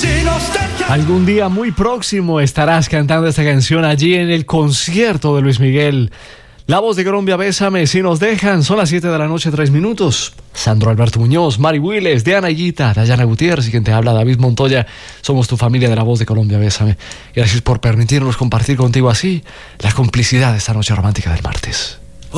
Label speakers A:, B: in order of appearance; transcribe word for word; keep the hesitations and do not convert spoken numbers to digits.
A: Algún día muy próximo estarás cantando esta canción allí en el concierto de Luis Miguel. La Voz de Colombia, Bésame, si nos dejan. Son las siete de la noche, tres minutos. Sandro Alberto Muñoz, Mari Willes, Diana Higuita, Dayana Gutiérrez y quien te habla, David Montoya. Somos tu familia de La Voz de Colombia, Bésame. Gracias por permitirnos compartir contigo así la complicidad de esta noche romántica del martes.